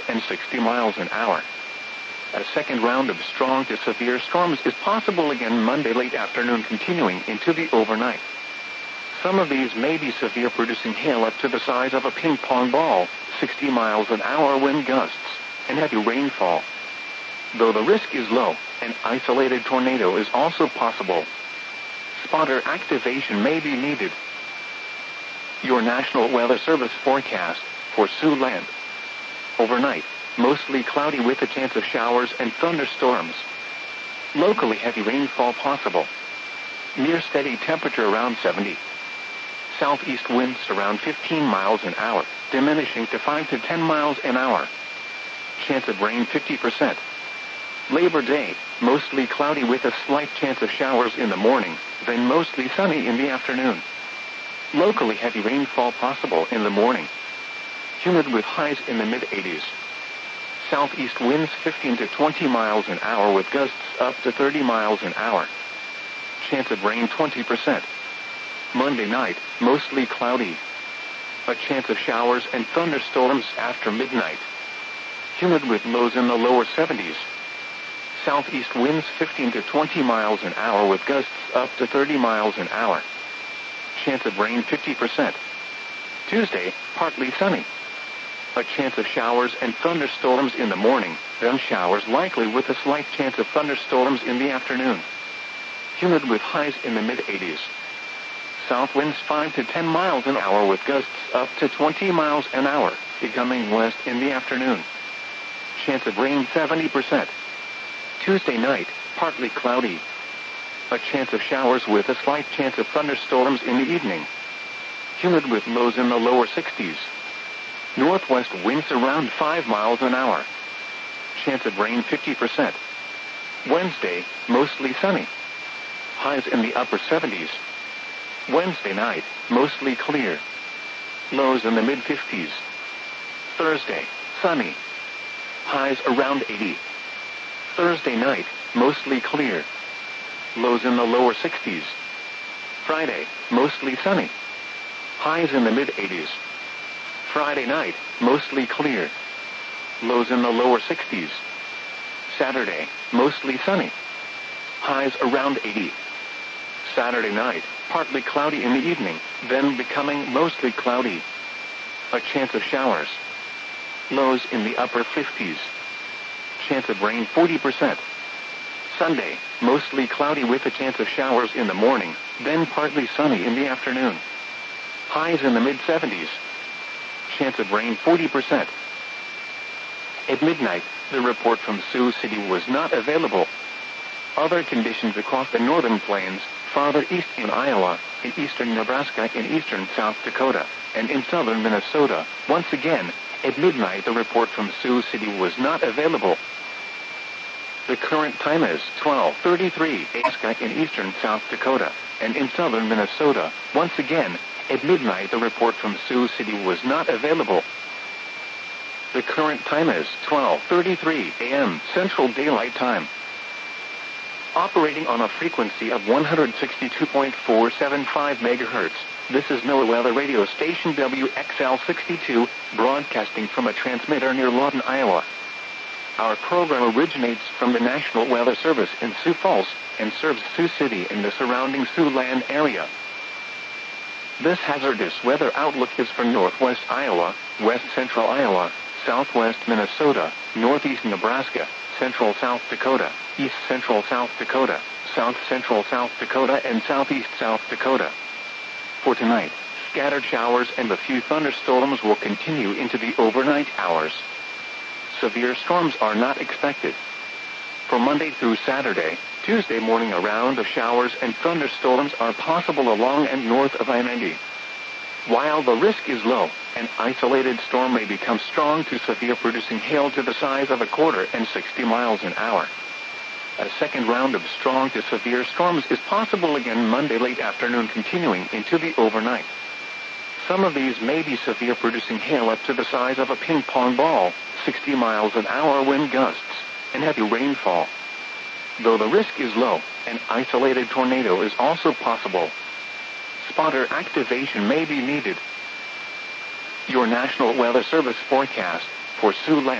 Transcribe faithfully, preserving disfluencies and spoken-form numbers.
quarter and sixty miles an hour. A second round of strong to severe storms is possible again Monday late afternoon, continuing into the overnight. Some of these may be severe, producing hail up to the size of a ping pong ball, sixty miles an hour wind gusts, and heavy rainfall. Though the risk is low, an isolated tornado is also possible. Spotter activation may be needed. Your National Weather Service forecast for Siouxland. Overnight, mostly cloudy with a chance of showers and thunderstorms. Locally heavy rainfall possible. Near steady temperature around seventy. Southeast winds around fifteen miles an hour, diminishing to five to ten miles an hour. Chance of rain fifty percent. Labor Day, mostly cloudy with a slight chance of showers in the morning, then mostly sunny in the afternoon. Locally heavy rainfall possible in the morning. Humid with highs in the mid eighties. Southeast winds fifteen to twenty miles an hour with gusts up to thirty miles an hour. Chance of rain twenty percent. Monday night, mostly cloudy. A chance of showers and thunderstorms after midnight. Humid with lows in the lower seventies. Southeast winds fifteen to twenty miles an hour with gusts up to thirty miles an hour. Chance of rain fifty percent. Tuesday, partly sunny. A chance of showers and thunderstorms in the morning, then showers likely with a slight chance of thunderstorms in the afternoon. Humid with highs in the mid eighties. South winds five to ten miles an hour with gusts up to twenty miles an hour, becoming west in the afternoon. Chance of rain seventy percent. Tuesday night, partly cloudy. A chance of showers with a slight chance of thunderstorms in the evening. Humid with lows in the lower sixties. Northwest winds around five miles an hour. Chance of rain fifty percent. Wednesday, mostly sunny. Highs in the upper seventies. Wednesday night, mostly clear. Lows in the mid fifties. Thursday, sunny. Highs around eighty. Thursday night, mostly clear. Lows in the lower sixties. Friday, mostly sunny. Highs in the mid eighties. Friday night, mostly clear. Lows in the lower sixties. Saturday, mostly sunny. Highs around eighty. Saturday night, partly cloudy in the evening, then becoming mostly cloudy. A chance of showers. Lows in the upper fifties. Chance of rain forty percent. Sunday, mostly cloudy with a chance of showers in the morning, then partly sunny in the afternoon. Highs in the mid seventies. Chance of rain forty percent. At midnight, the report from Sioux City was not available. Other conditions across the northern plains, farther east in Iowa, in eastern Nebraska, in eastern South Dakota, and in southern Minnesota, once again, at midnight the report from Sioux City was not available. The current time is twelve thirty-three A M in eastern South Dakota, and in southern Minnesota, once again, at midnight the report from Sioux City was not available. The current time is twelve thirty-three A M Central Daylight Time. Operating on a frequency of one hundred sixty-two point four seven five megahertz, this is NOAA Weather Radio Station W X L sixty-two, broadcasting from a transmitter near Lawton, Iowa. Our program originates from the National Weather Service in Sioux Falls and serves Sioux City and the surrounding Siouxland area. This hazardous weather outlook is for northwest Iowa, west central Iowa, southwest Minnesota, northeast Nebraska, central South Dakota, east central South Dakota, south central South Dakota, and southeast South Dakota. For tonight, scattered showers and a few thunderstorms will continue into the overnight hours. Severe storms are not expected. For Monday through Saturday, Tuesday morning a round of showers and thunderstorms are possible along and north of I ninety. While the risk is low, an isolated storm may become strong to severe, producing hail to the size of a quarter and sixty miles an hour. A second round of strong to severe storms is possible again Monday late afternoon, continuing into the overnight. Some of these may be severe, producing hail up to the size of a ping pong ball, sixty miles an hour wind gusts, and heavy rainfall. Though the risk is low, an isolated tornado is also possible. Spotter activation may be needed. Your National Weather Service forecast for Siouxland.